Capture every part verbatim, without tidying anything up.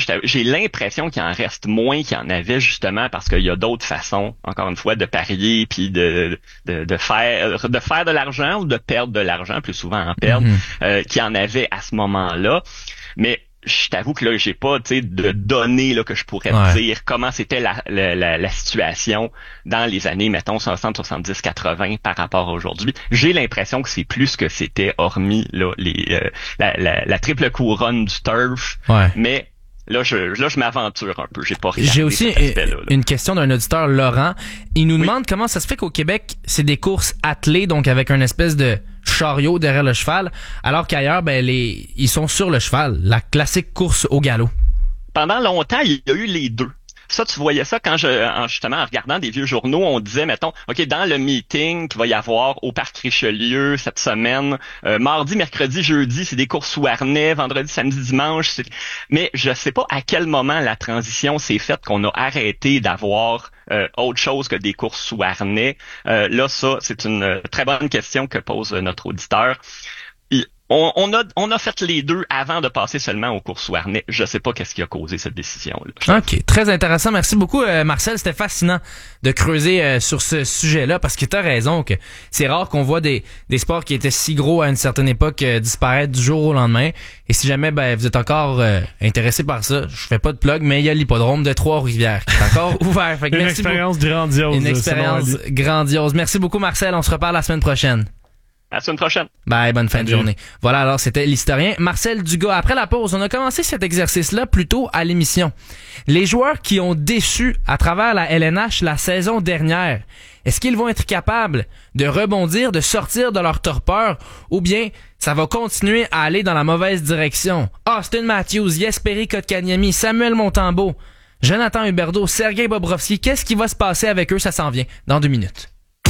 j'ai l'impression qu'il en reste moins qu'il y en avait justement parce qu'il y a d'autres façons, encore une fois, de parier puis de, de, de faire de faire de l'argent ou de perdre de l'argent, plus souvent en perdre, mm-hmm. euh, qu'il y en avait à ce moment-là. Mais je t'avoue que là, j'ai pas, tu sais, de données là que je pourrais ouais. te dire comment c'était la, la, la, la situation dans les années, mettons, soixante, soixante-dix, quatre-vingts par rapport à aujourd'hui. J'ai l'impression que c'est plus que c'était, hormis là les euh, la, la, la triple couronne du turf. Ouais. Mais là, je là je m'aventure un peu. J'ai pas regardé J'ai aussi cet aspect-là, là. Une question d'un auditeur, Laurent. Il nous oui. demande comment ça se fait qu'au Québec, c'est des courses attelées, donc avec une espèce de chariot derrière le cheval, alors qu'ailleurs, ben les ils sont sur le cheval, la classique course au galop. Pendant longtemps, il y a eu les deux. Ça, tu voyais ça quand je, en, justement, en regardant des vieux journaux, on disait, mettons, OK, dans le meeting qu'il va y avoir au Parc Richelieu cette semaine, euh, mardi, mercredi, jeudi, c'est des courses sous harnais, vendredi, samedi, dimanche. C'est... Mais je sais pas à quel moment la transition s'est faite qu'on a arrêté d'avoir euh, autre chose que des courses sous harnais. Euh, là, ça, c'est une euh, très bonne question que pose euh, notre auditeur. Il, On, on a on a fait les deux avant de passer seulement aux courses sous harnais. Je sais pas qu'est-ce qui a causé cette décision-là. OK, très intéressant. Merci beaucoup, euh, Marcel. C'était fascinant de creuser euh, sur ce sujet-là parce que tu as raison que c'est rare qu'on voit des des sports qui étaient si gros à une certaine époque euh, disparaître du jour au lendemain. Et si jamais ben vous êtes encore euh, intéressé par ça, je fais pas de plug, mais il y a l'hippodrome de Trois-Rivières qui est encore ouvert. Fait que une merci expérience beaucoup. grandiose. Une expérience grandiose. Merci beaucoup, Marcel. On se reparle la semaine prochaine. À la semaine prochaine. Bye, bonne fin Salut. de journée. Voilà, alors c'était l'historien Marcel Dugas. Après la pause, on a commencé cet exercice-là plus tôt à l'émission. Les joueurs qui ont déçu à travers la L N H la saison dernière, est-ce qu'ils vont être capables de rebondir, de sortir de leur torpeur, ou bien ça va continuer à aller dans la mauvaise direction? Austin Matthews, Jesperi Kotkaniemi, Samuel Montembeault, Jonathan Huberdeau, Sergei Bobrovski, qu'est-ce qui va se passer avec eux? Ça s'en vient dans deux minutes.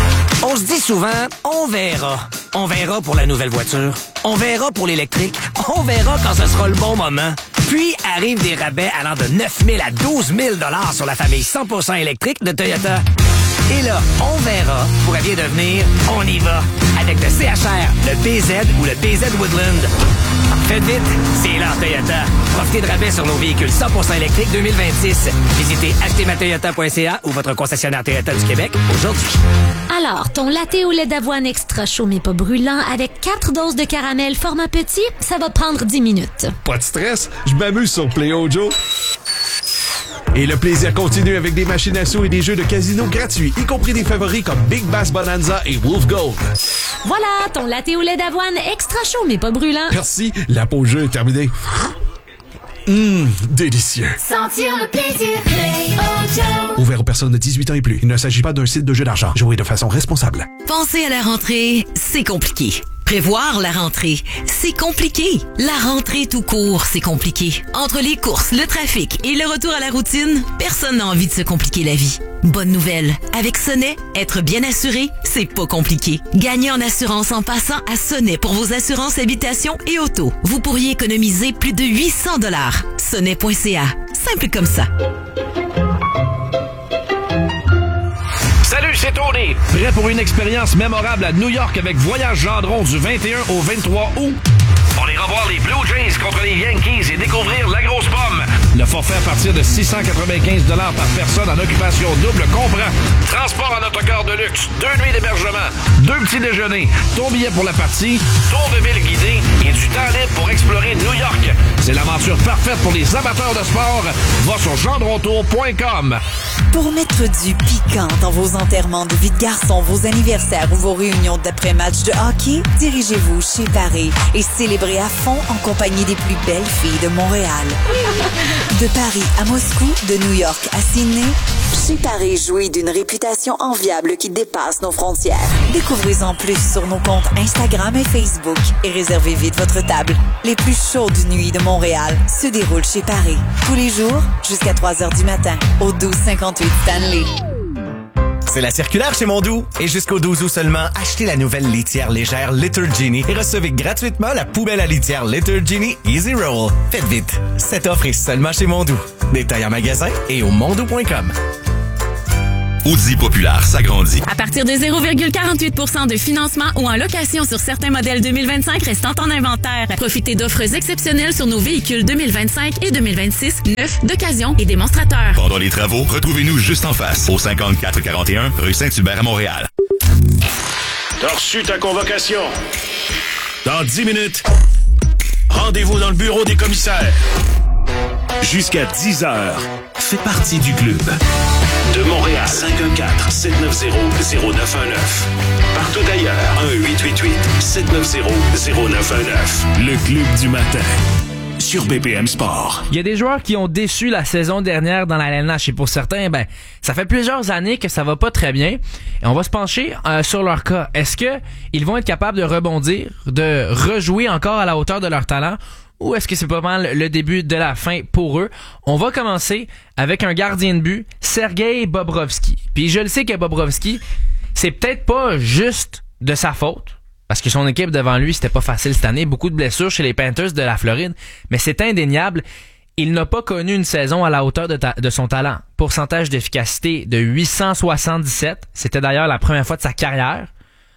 On se dit souvent, on verra. On verra pour la nouvelle voiture. On verra pour l'électrique. On verra quand ce sera le bon moment. Puis arrivent des rabais allant de neuf mille à douze mille dollars sur la famille cent pour cent électrique de Toyota. Et là, on verra pourrait bien devenir on y va avec le C H R, le B Z ou le B Z Woodland. Faites vite, c'est là Toyota. Profitez de rabais sur nos véhicules cent pour cent électriques deux mille vingt-six. Visitez acheter ma toyota point c a ou votre concessionnaire Toyota du Québec aujourd'hui. Alors, ton latte au lait d'avoine extra chaud mais pas brûlant avec quatre doses de caramel format petit, ça va prendre dix minutes. Pas de stress, je m'amuse sur Play Ojo. Et le plaisir continue avec des machines à sous et des jeux de casino gratuits, y compris des favoris comme Big Bass Bonanza et Wolf Gold. Voilà, ton latte au lait d'avoine extra chaud mais pas brûlant. Merci, la pause jeu est terminée. Hum, délicieux. Sentir le plaisir, Play Ojo. Ouvert aux personnes de dix-huit ans et plus. Il ne s'agit pas d'un site de jeu d'argent. Jouez de façon responsable. Penser à la rentrée, c'est compliqué. Prévoir la rentrée, c'est compliqué. La rentrée tout court, c'est compliqué. Entre les courses, le trafic et le retour à la routine, personne n'a envie de se compliquer la vie. Bonne nouvelle, avec Sonnet, être bien assuré, c'est pas compliqué. Gagnez en assurance en passant à Sonnet pour vos assurances habitation et auto. Vous pourriez économiser plus de huit cents dollars. Sonnet point c a. Simple comme ça. Salut, c'est Tony. Prêt pour une expérience mémorable à New York avec Voyage Gendron du vingt et un au vingt-trois août? On ira voir les Blue Jays contre les Yankees et découvrir la grosse pomme. Le forfait à partir de six cent quatre-vingt-quinze dollars par personne en occupation double comprend transport en autocar de luxe, deux nuits d'hébergement, deux petits déjeuners, ton billet pour la partie, tour de ville guidé et du temps libre pour explorer New York. C'est l'aventure parfaite pour les amateurs de sport. Va sur gendrontour point com. Pour mettre du piquant dans vos enterrements de vie de garçon, vos anniversaires ou vos réunions d'après-match de hockey, dirigez-vous chez Paris et célébrez à fond en compagnie des plus belles filles de Montréal. De Paris à Moscou, de New York à Sydney, chez Paris jouit d'une réputation enviable qui dépasse nos frontières. Découvrez-en plus sur nos comptes Instagram et Facebook et réservez vite votre table. Les plus chaudes nuits de Montréal se déroulent chez Paris. Tous les jours, jusqu'à trois heures du matin, au douze cinquante-huit Stanley. C'est la circulaire chez Mondou. Et jusqu'au douze août seulement, achetez la nouvelle litière légère Litter Genie et recevez gratuitement la poubelle à litière Litter Genie Easy Roll. Faites vite. Cette offre est seulement chez Mondou. Détail en magasin et au mondou point com. Audi Populaire s'agrandit. À partir de zéro virgule quarante-huit pour cent de financement ou en location sur certains modèles deux mille vingt-cinq restant en inventaire. Profitez d'offres exceptionnelles sur nos véhicules deux mille vingt-cinq et deux mille vingt-six, neufs, d'occasion et démonstrateurs. Pendant les travaux, retrouvez-nous juste en face, au cinquante-quatre quarante et un rue Saint-Hubert à Montréal. T'as reçu ta convocation. Dans dix minutes, rendez-vous dans le bureau des commissaires. Jusqu'à dix heures, fais partie du club. De Montréal, cinq un quatre, sept neuf zéro, zéro neuf un neuf. Partout ailleurs, un huit huit huit, sept neuf zéro, zéro neuf un neuf. Le club du matin. Sur B P M Sport. Il y a des joueurs qui ont déçu la saison dernière dans la L N H et pour certains, ben, ça fait plusieurs années que ça va pas très bien. Et on va se pencher euh, sur leur cas. Est-ce que ils vont être capables de rebondir, de rejouer encore à la hauteur de leur talent? Ou est-ce que c'est pas mal le début de la fin pour eux? On va commencer avec un gardien de but, Sergei Bobrovsky. Puis je le sais que Bobrovsky, c'est peut-être pas juste de sa faute. Parce que son équipe devant lui, c'était pas facile cette année. Beaucoup de blessures chez les Panthers de la Floride. Mais c'est indéniable. Il n'a pas connu une saison à la hauteur de, ta- de son talent. Pourcentage d'efficacité de huit cent soixante-dix-sept. C'était d'ailleurs la première fois de sa carrière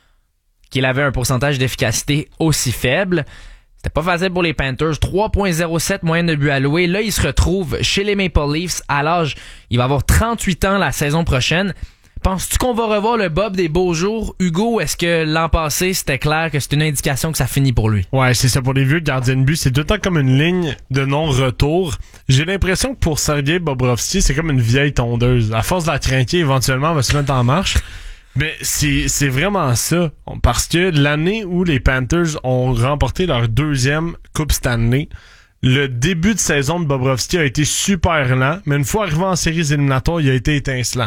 qu'il avait un pourcentage d'efficacité aussi faible. C'était pas facile pour les Panthers. trois virgule zéro sept moyenne de but alloué. Là, il se retrouve chez les Maple Leafs à l'âge... Il va avoir trente-huit ans la saison prochaine. Penses-tu qu'on va revoir le Bob des beaux jours, Hugo? Est-ce que l'an passé, c'était clair que c'est une indication que ça finit pour lui? Ouais, c'est ça. Pour les vieux gardiens de but, c'est tout le temps comme une ligne de non-retour. J'ai l'impression que pour Sergei Bobrovsky, c'est comme une vieille tondeuse. À force de la trinquer, éventuellement, elle va se mettre en marche. Mais c'est, c'est vraiment ça. Parce que l'année où les Panthers ont remporté leur deuxième Coupe Stanley, le début de saison de Bobrovsky a été super lent, mais une fois arrivé en séries éliminatoires, il a été étincelant.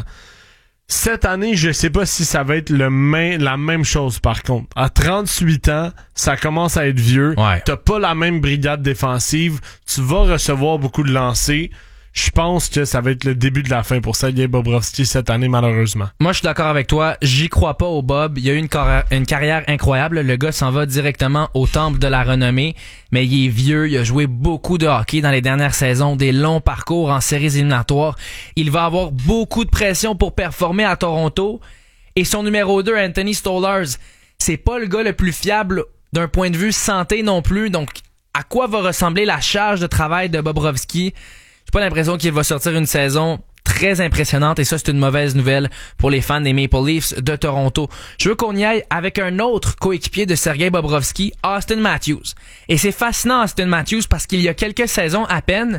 Cette année, je sais pas si ça va être le même, la même chose par contre. À trente-huit ans, ça commence à être vieux. Ouais. T'as pas la même brigade défensive. Tu vas recevoir beaucoup de lancers. Je pense que ça va être le début de la fin pour Sergei Bobrovsky cette année, malheureusement. Moi, je suis d'accord avec toi. J'y crois pas au Bob. Il a eu une, carrière, une carrière incroyable. Le gars s'en va directement au temple de la renommée. Mais il est vieux. Il a joué beaucoup de hockey dans les dernières saisons. Des longs parcours en séries éliminatoires. Il va avoir beaucoup de pression pour performer à Toronto. Et son numéro deux, Anthony Stolarz, c'est pas le gars le plus fiable d'un point de vue santé non plus. Donc, à quoi va ressembler la charge de travail de Bobrovsky? J'ai pas l'impression qu'il va sortir une saison très impressionnante et ça, c'est une mauvaise nouvelle pour les fans des Maple Leafs de Toronto. Je veux qu'on y aille avec un autre coéquipier de Sergei Bobrovsky, Austin Matthews. Et c'est fascinant, Austin Matthews, parce qu'il y a quelques saisons à peine,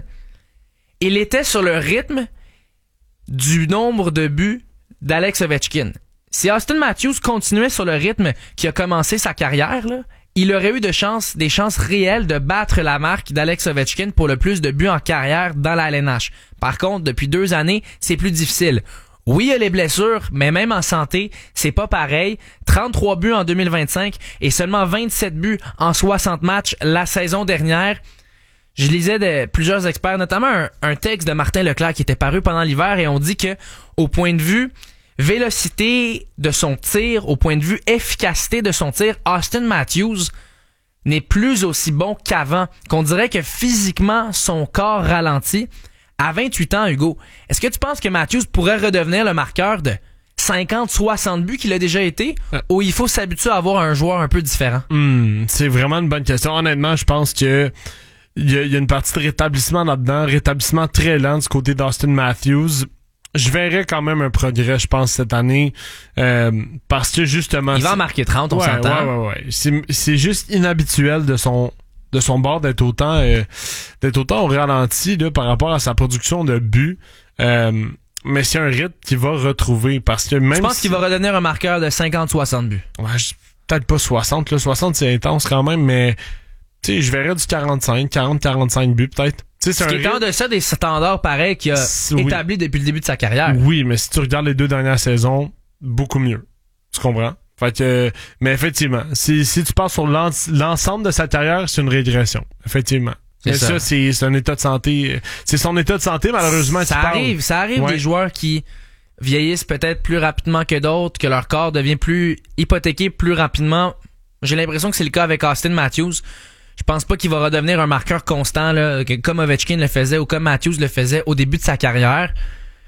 il était sur le rythme du nombre de buts d'Alex Ovechkin. Si Austin Matthews continuait sur le rythme qui a commencé sa carrière, là, il aurait eu de chances, des chances réelles de battre la marque d'Alex Ovechkin pour le plus de buts en carrière dans la L N H. Par contre, depuis deux années, c'est plus difficile. Oui, il y a les blessures, mais même en santé, c'est pas pareil. trente-trois buts en deux mille vingt-cinq et seulement vingt-sept buts en soixante matchs la saison dernière. Je lisais de plusieurs experts, notamment un, un texte de Martin Leclerc qui était paru pendant l'hiver et on dit que, au point de vue vélocité de son tir, au point de vue efficacité de son tir, Austin Matthews n'est plus aussi bon qu'avant. Qu'on dirait que physiquement, son corps ralentit. À vingt-huit ans, Hugo, est-ce que tu penses que Matthews pourrait redevenir le marqueur de cinquante soixante buts qu'il a déjà été, euh. ou il faut s'habituer à avoir un joueur un peu différent? Hmm, c'est vraiment une bonne question. Honnêtement, je pense que il y, y a une partie de rétablissement là-dedans, rétablissement très lent du côté d'Austin Matthews. Je verrais quand même un progrès, je pense, cette année, euh, parce que justement... Il va en marquer trente, on ouais, s'entend. Ouais, ouais, ouais. C'est, c'est juste inhabituel de son de son bord d'être autant euh, d'être autant au ralenti là, par rapport à sa production de buts. Euh, mais c'est un rythme qu'il va retrouver, parce que même... Je pense si... qu'il va redevenir un marqueur de cinquante soixante buts. Ouais, je, peut-être pas soixante, là. soixante, c'est intense quand même, mais... Tu sais, je verrais du quarante-cinq, quarante, quarante-cinq buts, peut-être. C'est Ce qui est en deçà des standards pareils qu'il a oui. établi depuis le début de sa carrière. Oui, mais si tu regardes les deux dernières saisons, beaucoup mieux. Tu comprends? Fait que, mais effectivement, si, si tu pars sur l'ensemble de sa carrière, c'est une régression. Effectivement. C'est mais ça, ça c'est, c'est un état de santé. C'est son état de santé, malheureusement. Ça arrive, ça arrive ouais. des joueurs qui vieillissent peut-être plus rapidement que d'autres, que leur corps devient plus hypothéqué plus rapidement. J'ai l'impression que c'est le cas avec Austin Matthews. Je pense pas qu'il va redevenir un marqueur constant là, comme Ovechkin le faisait ou comme Matthews le faisait au début de sa carrière.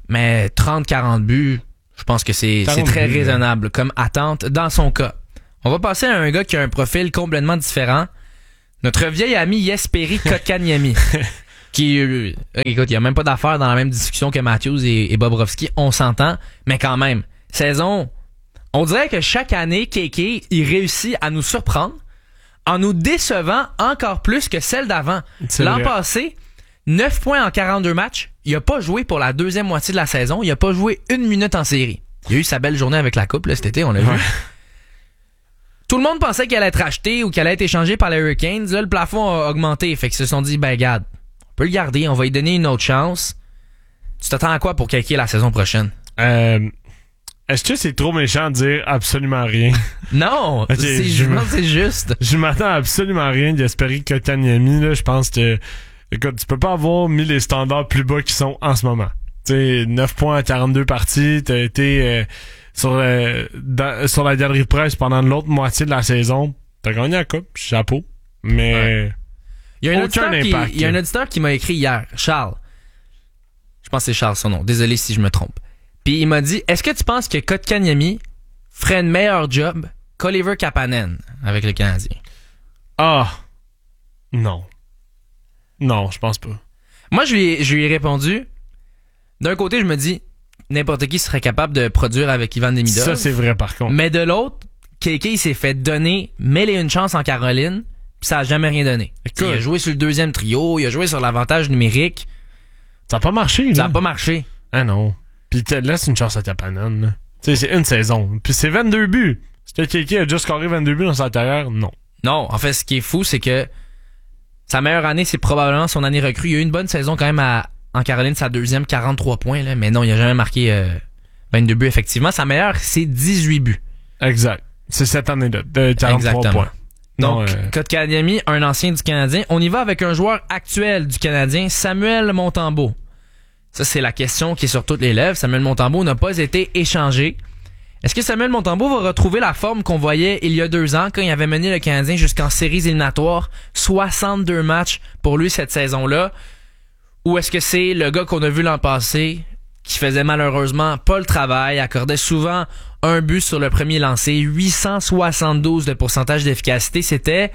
mais trente quarante buts, je pense que c'est, c'est très buts, raisonnable comme attente dans son cas. On va passer à un gars qui a un profil complètement différent. Notre vieil ami Jesperi Kotkaniemi. qui, euh, écoute, il n'y a même pas d'affaire dans la même discussion que Matthews et, et Bobrovsky, on s'entend, mais quand même, saison, on dirait que chaque année, Kéké, il réussit à nous surprendre en nous décevant encore plus que celle d'avant. C'est L'an vrai. passé, neuf points en quarante-deux matchs, il a pas joué pour la deuxième moitié de la saison, il a pas joué une minute en série. Il a eu sa belle journée avec la coupe là, cet été, on l'a ouais. vu. Tout le monde pensait qu'elle allait être achetée ou qu'elle allait être échangée par les Hurricanes. Là, le plafond a augmenté, fait qu'ils se sont dit, ben regarde, on peut le garder, on va lui donner une autre chance. Tu t'attends à quoi pour Kéké la saison prochaine? Euh... Est-ce que c'est trop méchant de dire absolument rien? Non, okay, c'est, je je pense que c'est juste. Je m'attends à absolument rien d'Jesperi Kotkaniemi, là. Je pense que, écoute, tu peux pas avoir mis les standards plus bas qu'ils sont en ce moment. Tu sais, neuf points à quarante-deux parties, t'as été euh, sur, euh, dans, sur la galerie de presse pendant l'autre moitié de la saison. T'as gagné la coupe, chapeau. Mais, ouais. Il y a un aucun impact. Qui, il y a un auditeur qui m'a écrit hier, Charles. Je pense que c'est Charles son nom. Désolé si je me trompe. Puis il m'a dit, est-ce que tu penses que Kotkaniemi ferait un meilleur job qu'Oliver Kapanen avec le Canadien? Ah, non. Non, je pense pas. Moi, je lui ai, je lui ai répondu, d'un côté, je me dis, n'importe qui serait capable de produire avec Ivan Demidov. Ça, c'est vrai, par contre. Mais de l'autre, Kéké, il s'est fait donner mille et une chances en Caroline, puis ça a jamais rien donné. Écoute, il a joué sur le deuxième trio, il a joué sur l'avantage numérique. Ça a pas marché, là. Ça a pas marché. Ah non. Pis te laisse une chance à Kapanen, là. Tu sais, c'est une saison. Puis c'est vingt-deux buts. Est-ce que Kéké a déjà scoré vingt-deux buts dans sa carrière? Non. Non, en fait, ce qui est fou, c'est que sa meilleure année, c'est probablement son année recrue. Il a eu une bonne saison quand même à, en Caroline, sa deuxième, quarante-trois points, là. Mais non, il a jamais marqué euh, vingt-deux buts, effectivement. Sa meilleure, c'est dix-huit buts. Exact. C'est cette année-là, de quarante-trois Exactement. points. Donc, euh... Kotkaniemi, un ancien du Canadien. On y va avec un joueur actuel du Canadien, Samuel Montembeault. Ça, c'est la question qui est sur toutes les lèvres. Samuel Montembeault n'a pas été échangé. Est-ce que Samuel Montembeault va retrouver la forme qu'on voyait il y a deux ans quand il avait mené le Canadien jusqu'en séries éliminatoires? soixante-deux matchs pour lui cette saison-là. Ou est-ce que c'est le gars qu'on a vu l'an passé qui faisait malheureusement pas le travail, accordait souvent un but sur le premier lancé, huit cent soixante-douze de pourcentage d'efficacité. C'était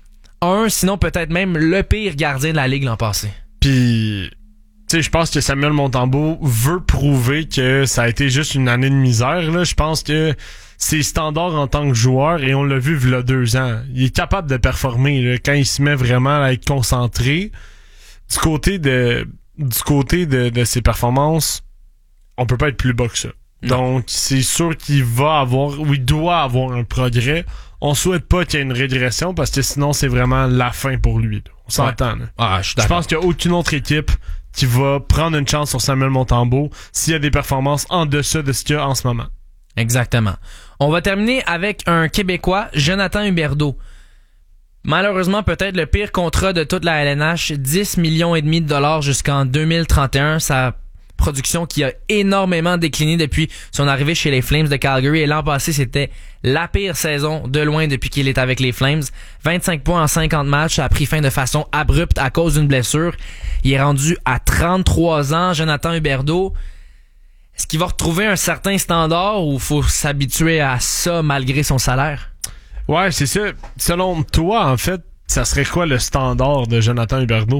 un, sinon peut-être même le pire gardien de la Ligue l'an passé. Puis... Tu sais, je pense que Samuel Montembeault veut prouver que ça a été juste une année de misère, là. Je pense que c'est standard en tant que joueur, et on l'a vu il y a deux ans. Il est capable de performer, là, quand il se met vraiment à être concentré. Du côté de, du côté de, de ses performances, on peut pas être plus bas que ça. Non. Donc, c'est sûr qu'il va avoir, ou il doit avoir un progrès. On souhaite pas qu'il y ait une régression, parce que sinon, c'est vraiment la fin pour lui, là. On s'entend, ouais. là. Ah, je suis d'accord. Je pense qu'il y a aucune autre équipe qui va prendre une chance sur Samuel Montembeault s'il y a des performances en deçà de ce qu'il y a en ce moment. Exactement. On va terminer avec un Québécois, Jonathan Huberdeau. Malheureusement, peut-être le pire contrat de toute la L N H, dix millions et demi de dollars jusqu'en deux mille trente et un. Sa production qui a énormément décliné depuis son arrivée chez les Flames de Calgary. Et l'an passé, c'était la pire saison de loin depuis qu'il est avec les Flames. vingt-cinq points en cinquante matchs. Ça a pris fin de façon abrupte à cause d'une blessure. Il est rendu à trente-trois ans, Jonathan Huberdeau. Est-ce qu'il va retrouver un certain standard ou faut s'habituer à ça malgré son salaire? Ouais, c'est ça. Selon toi, en fait, ça serait quoi le standard de Jonathan Huberdeau?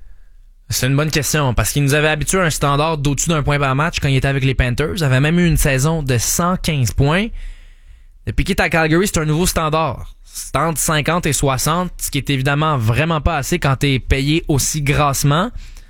C'est une bonne question, parce qu'il nous avait habitué à un standard d'au-dessus d'un point par match quand il était avec les Panthers. Il avait même eu une saison de cent quinze points. Depuis qu'il est à Calgary, c'est un nouveau standard. C'est entre cinquante et soixante, ce qui est évidemment vraiment pas assez quand t'es payé aussi grassement.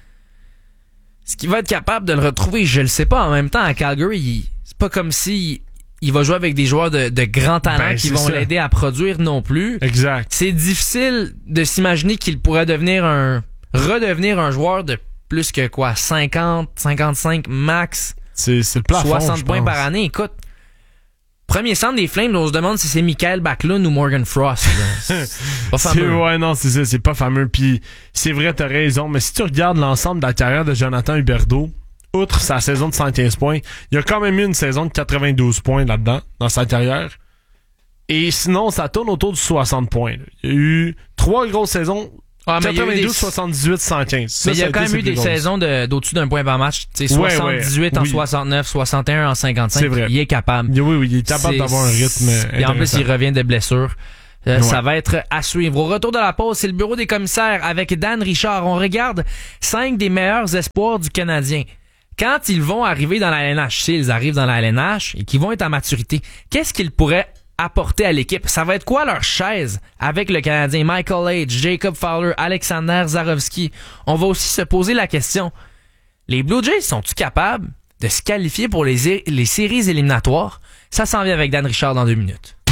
Est-ce qu'il va être capable de le retrouver? Je le sais pas. En même temps, à Calgary, il, c'est pas comme si il va jouer avec des joueurs de, de grands talents ben, qui vont ça. l'aider à produire non plus. Exact. C'est difficile de s'imaginer qu'il pourrait devenir un... redevenir un joueur de plus que quoi, cinquante, cinquante-cinq max. C'est, c'est le plafond, soixante points par année. Écoute, premier centre des Flames, on se demande si c'est Michael Backlund ou Morgan Frost. C'est pas fameux. C'est, ouais, non, c'est ça, c'est pas fameux. Puis c'est vrai, t'as raison. Mais si tu regardes l'ensemble de la carrière de Jonathan Huberdeau, outre sa saison de cent quinze points, il a quand même eu une saison de quatre-vingt-douze points là-dedans, dans sa carrière. Et sinon, ça tourne autour de soixante points. Là. Il y a eu trois grosses saisons Ah, mais quatre-vingt-douze, soixante-dix-huit, cent quinze. Ça, mais il y a ça quand été même eu ses des plus grosses. saisons de, d'au-dessus d'un point par match. Tu sais, Ouais, soixante-dix-huit ouais, en oui. soixante-neuf, soixante et un en cinquante-cinq. C'est vrai. Il est capable. Oui, oui, il est capable C'est- d'avoir un rythme Et en plus, intéressant. il revient de blessure. Euh, Ouais. Ça va être à suivre. Au retour de la pause, c'est le bureau des commissaires avec Dan Richard. On regarde cinq des meilleurs espoirs du Canadien. Quand ils vont arriver dans la L N H, s'ils arrivent dans la L N H et qu'ils vont être à maturité, qu'est-ce qu'ils pourraient apporter à l'équipe? Ça va être quoi leur chaise avec le Canadien? Michael H, Jacob Fowler, Alexander Zarovski. On va aussi se poser la question, les Blue Jays sont-ils capables de se qualifier pour les, les séries éliminatoires? Ça s'en vient avec Dan Richard dans deux minutes.